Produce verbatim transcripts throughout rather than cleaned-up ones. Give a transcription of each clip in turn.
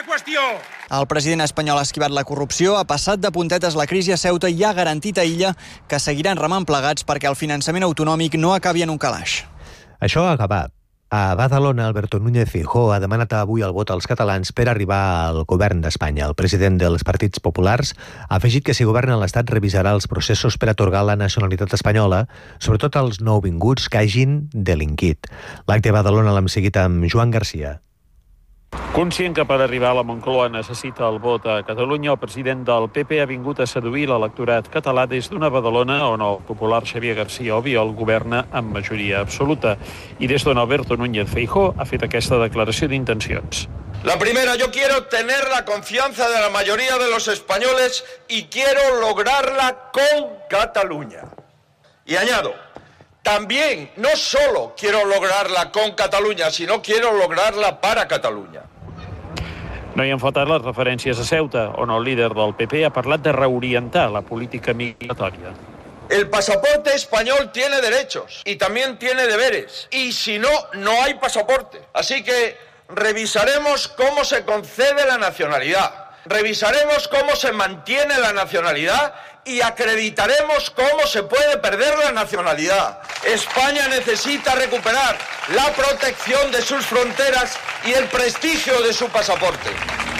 qüestió. El president espanyol ha esquivat la corrupció, ha passat de puntetes la crisi a Ceuta i ha garantit a Illa que seguiran remant plegats perquè el finançament autonòmic no acabi en un calaix. Això ha acabat. A Badalona, Alberto Núñez Feijóo ha demanat avui el vot als catalans per arribar al govern d'Espanya. El president dels partits populars ha afegit que si governa l'Estat revisarà els processos per atorgar la nacionalitat espanyola, sobretot als nouvinguts que hagin delinquit. L'acte a Badalona l'hem seguit amb Joan Garcia. Conscient que per arribar a la Moncloa necessita el vot a Catalunya, el president del P P ha vingut a seduir l'electorat català des d'una Badalona on el popular Xavier García Albiol governa amb majoria absoluta i des d'on Alberto Núñez Feijóo ha fet aquesta declaració d'intencions. La primera, yo quiero tener la confianza de la mayoría de los españoles y quiero lograrla con Cataluña. Y añado, también no solo quiero lograrla con Catalunya, sino quiero lograrla para Catalunya. No hi han faltat les referències a Ceuta, on el líder del P P ha parlat de reorientar la política migratòria. El pasaporte español tiene derechos y también tiene deberes. Y si no, no hay pasaporte. Así que revisaremos cómo se concede la nacionalidad. Revisaremos cómo se mantiene la nacionalidad y acreditaremos cómo se puede perder la nacionalidad. España necesita recuperar la protección de sus fronteras y el prestigio de su pasaporte.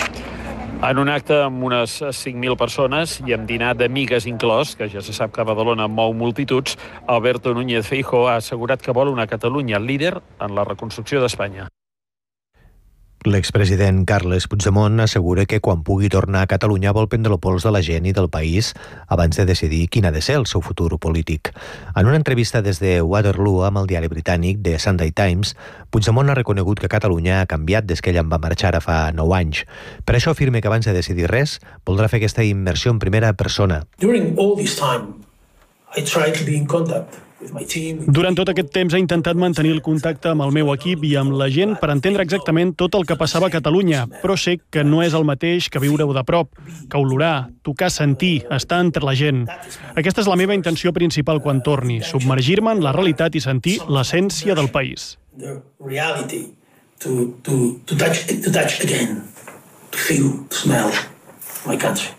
En un acte amb unes cinc mil persones i amb dinar d'amigues inclòs, que ja se sap que Badalona mou multituds, Alberto Núñez Feijóo ha assegurat que vol una Catalunya líder en la reconstrucció d'Espanya. L'expresident Carles Puigdemont assegura que quan pugui tornar a Catalunya vol prendre el pols de la gent i del país abans de decidir quin ha de ser el seu futur polític. En una entrevista des de Waterloo amb el diari britànic The Sunday Times, Puigdemont ha reconegut que Catalunya ha canviat des que ell en va marxar a fa nou anys. Per això afirma que abans de decidir res voldrà fer aquesta immersió en primera persona. During all this time, I tried to be in contact. Durant tot aquest temps he intentat mantenir el contacte amb el meu equip i amb la gent per entendre exactament tot el que passava a Catalunya, però sé que no és el mateix que viure-ho de prop, que olorar, tocar, sentir, estar entre la gent. Aquesta és la meva intenció principal quan torni, submergir-me en la realitat i sentir l'essència del país. The reality, to, to, to, touch, to touch again, to feel, to smell my country.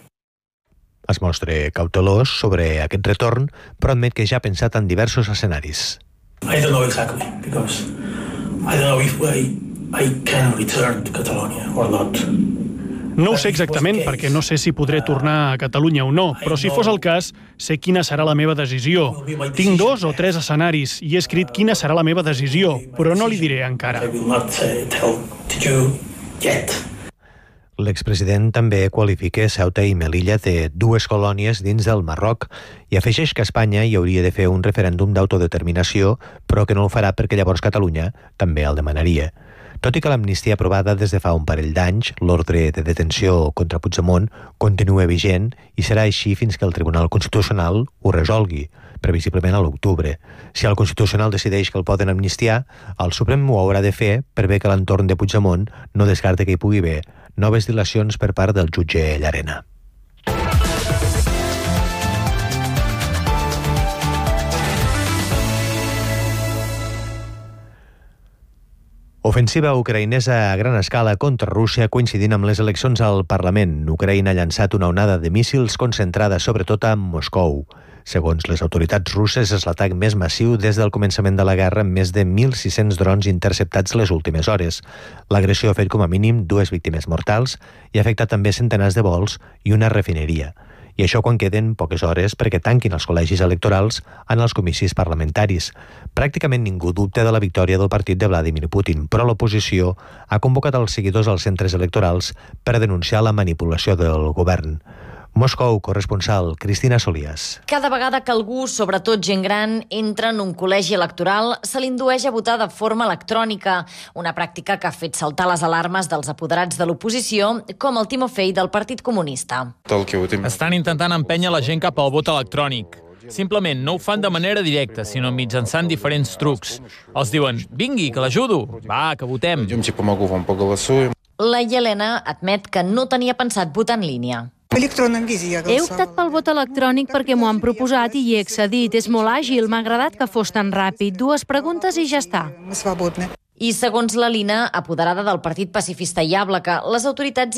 Es mostra cautelós sobre aquest retorn, però admet que ja ha pensat en diversos escenaris. I don't know exactly, because I don't know if I, I can return to Catalonia or not. No ho sé exactament perquè no sé si podré tornar a Catalunya o no, però si fos el cas, sé quina serà la meva decisió. Tinc dos o tres escenaris i he escrit quina serà la meva decisió, però no li diré encara. I will not uh, tell to you yet. L'expresident també qualifica Ceuta i Melilla de dues colònies dins del Marroc i afegeix que Espanya hi hauria de fer un referèndum d'autodeterminació, però que no el farà perquè llavors Catalunya també el demanaria. Tot i que l'amnistia aprovada des de fa un parell d'anys, l'ordre de detenció contra Puigdemont continua vigent i serà així fins que el Tribunal Constitucional ho resolgui, previsiblement a l'octubre. Si el Constitucional decideix que el poden amnistiar, el Suprem ho haurà de fer per bé que l'entorn de Puigdemont no descarta que hi pugui haver noves dilacions per part del jutge Llarena. Ofensiva ucraïnesa a gran escala contra Rússia coincidint amb les eleccions al Parlament. Ucraïna ha llançat una onada de míssils concentrada sobretot a Moscou. Segons les autoritats russes, és l'atac més massiu des del començament de la guerra amb més de mil sis-cents drons interceptats les últimes hores. L'agressió ha fet com a mínim dues víctimes mortals i ha afectat també centenars de vols i una refineria. I això quan queden poques hores perquè tanquin els col·legis electorals en els comicis parlamentaris. Pràcticament ningú dubta de la victòria del partit de Vladimir Putin, però l'oposició ha convocat els seguidors als centres electorals per denunciar la manipulació del govern. Moscou, corresponsal Cristina Solías. Cada vegada que algú, sobretot gent gran, entra en un col·legi electoral, se l'indueix a votar de forma electrònica, una pràctica que ha fet saltar les alarmes dels apoderats de l'oposició, com el Timofei del Partit Comunista. Estan intentant empènyer la gent cap al vot electrònic. Simplement no ho fan de manera directa, sinó mitjançant diferents trucs. Els diuen, vingui, que l'ajudo, va, que votem. La Yelena admet que no tenia pensat votar en línia. He optat pel vot electrònic perquè m'ho han proposat i hi he accedit. És molt àgil, m'ha agradat que fos tan ràpid. Dues preguntes i ja està. I segons la Lina, apoderada del Partit Pacifista i Àblaca, les autoritats